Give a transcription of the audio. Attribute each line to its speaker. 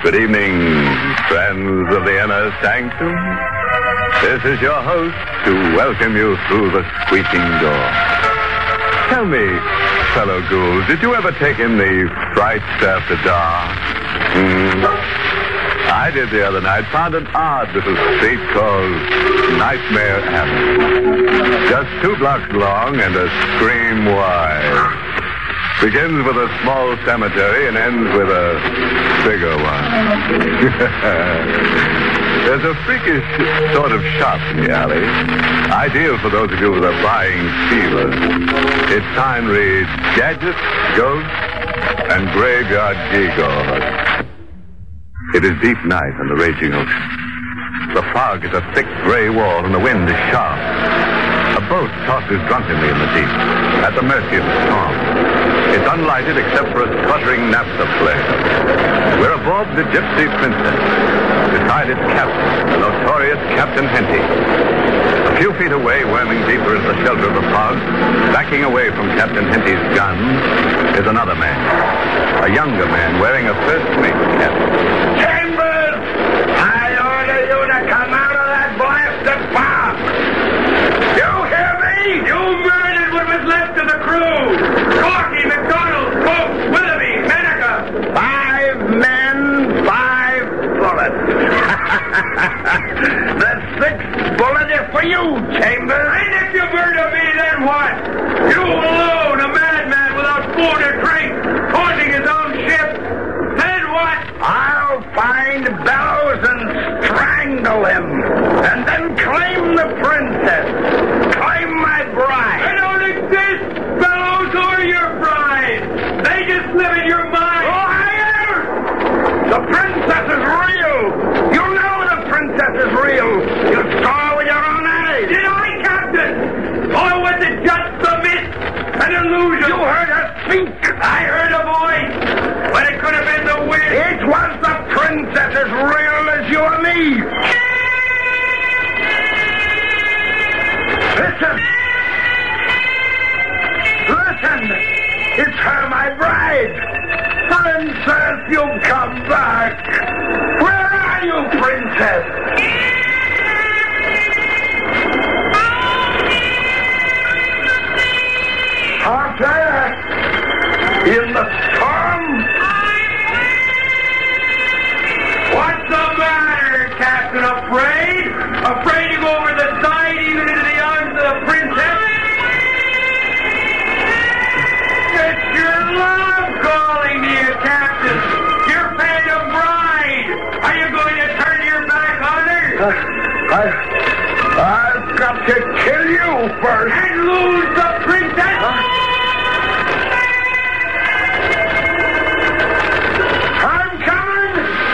Speaker 1: Good evening, friends of the inner sanctum. This is your host to welcome you through the squeaking door. Tell me, fellow ghouls, did you ever take in the frights after dark? I did the other night. Found an odd little street called Nightmare Avenue. Just 2 blocks long and a scream wide. Begins with a small cemetery and ends with a bigger one. There's a freakish sort of shop in the alley. Ideal for those of you with a buying fever. Its sign reads, Gadgets, Ghosts, and Graveyard Gewgaws. It is deep night on the raging ocean. The fog is a thick gray wall and the wind is sharp. A boat tosses drunkenly in the deep, at the mercy of the storm. It's unlighted except for a sputtering naphtha flare. We're aboard the Gypsy Princess. Beside its captain, the notorious Captain Henty. A few feet away, worming deeper into the shelter of the fog, backing away from Captain Henty's guns, is another man. A younger man wearing a first-mate cap.
Speaker 2: Chambers! I order you to come out of that blasted fog! You hear me? You murdered what was left of the crew! Corky, McDonald, Pope, Willoughby, Mennica! 5 men, 5 bullets. The 6th bullet is for you, Chambers. And if you murder me, then what? You alone, a madman without food or drink, haunting his own ship. Then what? I'll find Bellows and strangle him. And then claim the princess. Claim my bride. They don't exist, Bellows or your bride. They just live in your mind. Liar! The princess is real. You know the princess is real. You saw with your own eyes. Did I, Captain? Or was it just a myth? An illusion? You heard her speak. I heard a voice. But it could have been the wind. It was the princess as real as you and me. Listen. Listen. It's her, my bride. Princess, you've come back. Where are you, princess? Out there. In the storm. What's the matter, Captain? Afraid? Afraid to go over the side, even into the arms of the princess? It's your love calling to you, Captain. Your phantom bride. Are you going to turn your back on her? I've got to kill you first. And lose the princess?